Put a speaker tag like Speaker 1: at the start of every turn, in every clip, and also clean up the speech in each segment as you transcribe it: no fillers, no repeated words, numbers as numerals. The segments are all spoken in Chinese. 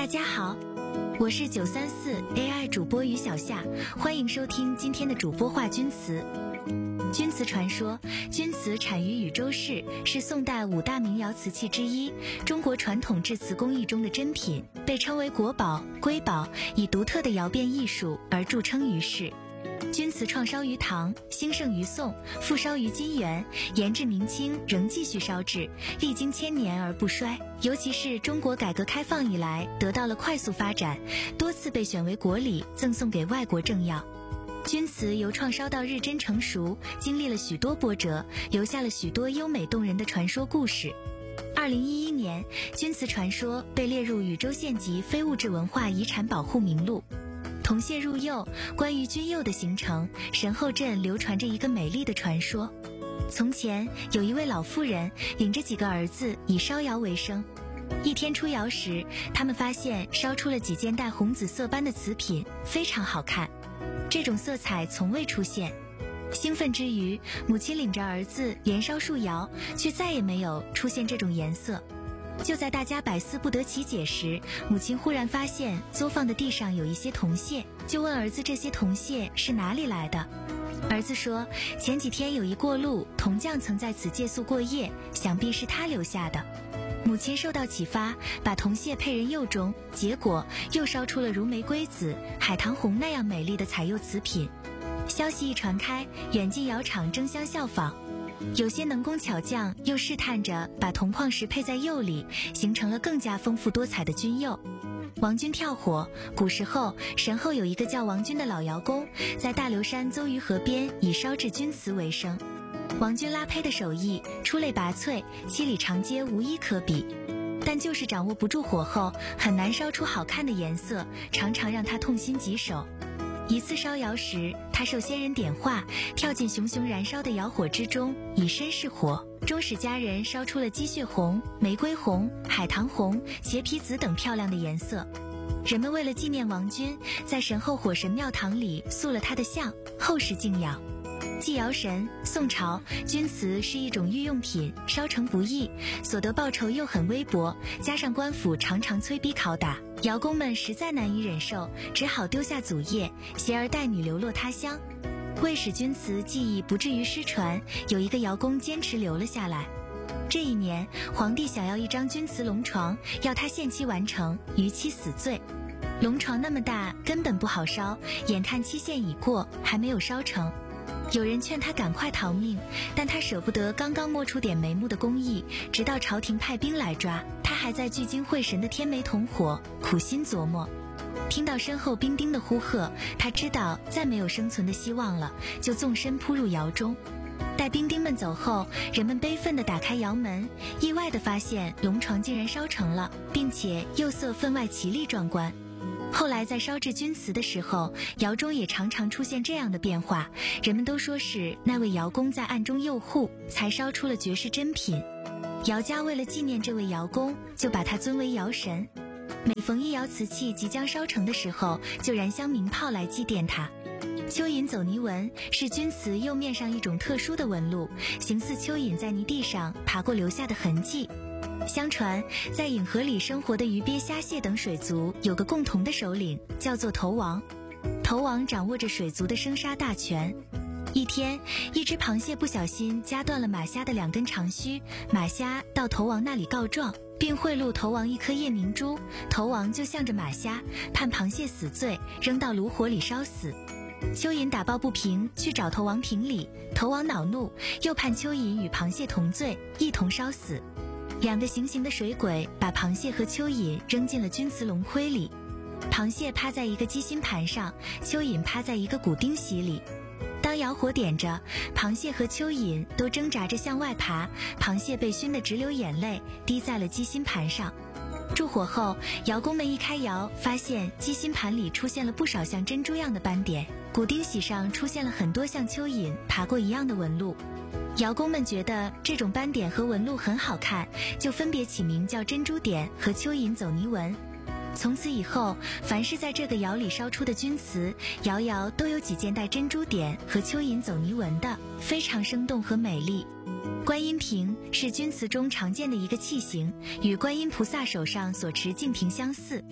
Speaker 1: 大家好，我是934 AI 主播于小夏，欢迎收听今天的主播话钧瓷。钧瓷传说，钧瓷产于禹州市，是宋代5大名窑瓷器之一，中国传统制瓷工艺中的珍品，被称为国宝、瑰宝，以独特的窑变艺术而著称于世。钧瓷创烧于唐，兴盛于宋，复烧于金元，延至明清仍继续烧制，历经千年而不衰。尤其是中国改革开放以来得到了快速发展，多次被选为国礼赠送给外国政要。钧瓷由创烧到日臻成熟，经历了许多波折，留下了许多优美动人的传说故事。2011年，钧瓷传说被列入禹州县级非物质文化遗产保护名录。铜屑入釉，关于钧釉的形成，神后镇流传着一个美丽的传说。从前有一位老妇人，领着几个儿子以烧窑为生。一天出窑时，他们发现烧出了几件带红紫色斑的瓷品，非常好看，这种色彩从未出现。兴奋之余，母亲领着儿子连烧数窑，却再也没有出现这种颜色。就在大家百思不得其解时，母亲忽然发现作坊的地上有一些铜屑，就问儿子这些铜屑是哪里来的。儿子说，前几天有一过路铜匠曾在此借宿过夜，想必是他留下的。母亲受到启发，把铜屑配人釉中，结果又烧出了如玫瑰紫、海棠红那样美丽的彩釉瓷品。消息一传开，远近窑厂争相效仿，有些能工巧匠又试探着把铜矿石配在釉里，形成了更加丰富多彩的钧釉。王钧跳火，古时候神后有一个叫王钧的老窑工，在大流山邹鱼河边以烧制钧瓷为生。王钧拉胚的手艺出类拔萃，七里长街无一可比，但就是掌握不住火候，很难烧出好看的颜色，常常让他痛心疾首。一次烧窑时，他受仙人点化，跳进熊熊燃烧的窑火之中，以身试火，终使家人烧出了鸡血红、玫瑰红、海棠红、茄皮紫等漂亮的颜色。人们为了纪念王钧，在神后火神庙堂里塑了他的像，后世敬仰。祭窑神，宋朝钧瓷是一种御用品，烧成不易，所得报酬又很微薄，加上官府常常催逼拷打，窑工们实在难以忍受，只好丢下祖业，携儿带女流落他乡。为使钧瓷技艺不至于失传，有一个窑工坚持留了下来。这一年，皇帝想要一张钧瓷龙床，要他限期完成，逾期死罪。龙床那么大，根本不好烧，眼看期限已过，还没有烧成。有人劝他赶快逃命，但他舍不得刚刚摸出点眉目的工艺，直到朝廷派兵来抓，他还在聚精会神的添煤同火，苦心琢磨。听到身后兵丁的呼喝，他知道再没有生存的希望了，就纵身扑入窑中。待兵丁们走后，人们悲愤地打开窑门，意外地发现龙床竟然烧成了，并且釉色分外奇丽壮观。后来在烧制钧瓷的时候，窑中也常常出现这样的变化，人们都说是那位窑工在暗中诱护，才烧出了绝世珍品。窑家为了纪念这位窑工，就把他尊为窑神。每逢一窑瓷器即将烧成的时候，就燃香鸣炮来祭奠他。蚯蚓走泥纹是钧瓷釉面上一种特殊的纹路，形似蚯蚓在泥地上爬过留下的痕迹。相传，在颍河里生活的鱼鳖虾蟹等水族有个共同的首领，叫做头王。头王掌握着水族的生杀大权。一天，一只螃蟹不小心夹断了马虾的2根长须，马虾到头王那里告状，并贿赂头王1颗夜明珠，头王就向着马虾，判螃蟹死罪，扔到炉火里烧死。蚯蚓打抱不平，去找头王评理，头王恼怒，又判蚯蚓与螃蟹同罪，一同烧死。2个行刑的水鬼把螃蟹和蚯蚓扔进了钧瓷龙盔里，螃蟹趴在一个鸡心盘上，蚯蚓趴在一个骨钉席里。当窑火点着，螃蟹和蚯蚓都挣扎着向外爬，螃蟹被熏得直流眼泪，滴在了鸡心盘上。助火后，窑工们一开窑，发现鸡心盘里出现了不少像珍珠样的斑点，骨钉席上出现了很多像蚯蚓爬过一样的纹路。窑工们觉得这种斑点和纹路很好看，就分别起名叫珍珠点和蚯蚓走泥纹。从此以后，凡是在这个窑里烧出的钧瓷，窑窑都有几件带珍珠点和蚯蚓走泥纹的，非常生动和美丽。观音瓶是钧瓷中常见的一个器型，与观音菩萨手上所持净瓶相似。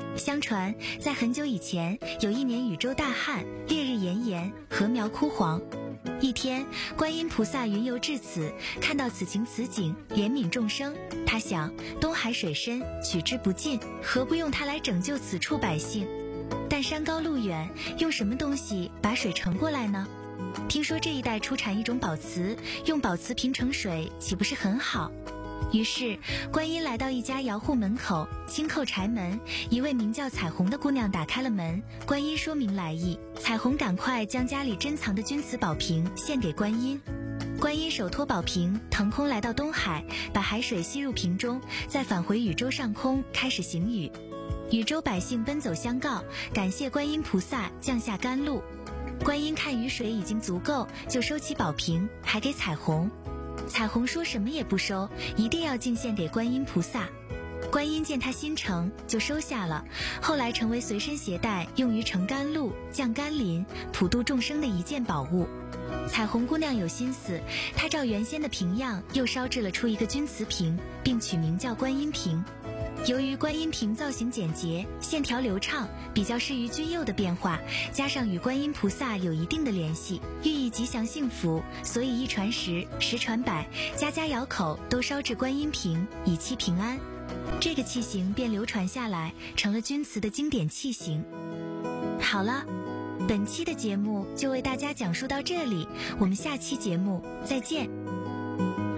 Speaker 1: 相传，在很久以前，有一年宇宙大旱，烈日炎炎，禾苗枯黄。一天，观音菩萨云游至此，看到此情此景，怜悯众生。他想，东海水深，取之不尽，何不用它来拯救此处百姓？但山高路远，用什么东西把水盛过来呢？听说这一带出产一种宝瓷，用宝瓷瓶盛水，岂不是很好？于是，观音来到一家窑户门口，轻叩柴门。一位名叫彩虹的姑娘打开了门。观音说明来意，彩虹赶快将家里珍藏的钧瓷宝瓶献给观音。观音手托宝瓶，腾空来到东海，把海水吸入瓶中，再返回宇宙上空，开始行雨。宇宙百姓奔走相告，感谢观音菩萨降下甘露。观音看雨水已经足够，就收起宝瓶，还给彩虹。彩虹说什么也不收，一定要敬献给观音菩萨。观音见他心诚，就收下了，后来成为随身携带，用于盛甘露、降甘霖、普度众生的一件宝物。彩虹姑娘有心思，她照原先的瓶样又烧制了出一个钧瓷瓶，并取名叫观音瓶。由于观音瓶造型简洁，线条流畅，比较适于君佑的变化，加上与观音菩萨有一定的联系，寓意吉祥幸福，所以一传十，十传百，家家窑口都烧制观音瓶，以期平安。这个器型便流传下来，成了钧瓷的经典器型。好了，本期的节目就为大家讲述到这里，我们下期节目再见。